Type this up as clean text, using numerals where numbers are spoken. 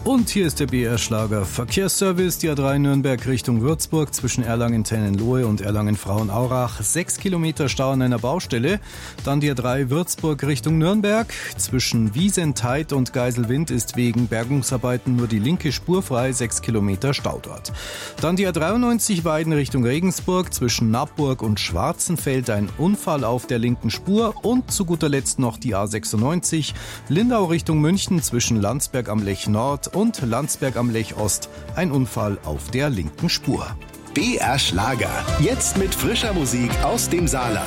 Und hier ist der BR-Schlager Verkehrsservice, die A3 Nürnberg Richtung Würzburg zwischen Erlangen-Tennenlohe und Erlangen-Frauenaurach. 6 Kilometer Stau an einer Baustelle. Dann die A3 Würzburg Richtung Nürnberg. Zwischen Wiesentheid und Geiselwind ist wegen Bergungsarbeiten nur die linke Spur frei, 6 Kilometer Stau dort. Dann die A93 Weiden Richtung Regensburg. Zwischen Nappburg und Schwarzenfeld ein Unfall auf der linken Spur. Und zu guter Letzt noch die A96 Lindau Richtung München zwischen Landsberg am Lech Nord und Landsberg am Lech Ost. Ein Unfall auf der linken Spur. BR Schlager. Jetzt mit frischer Musik aus dem Saarland.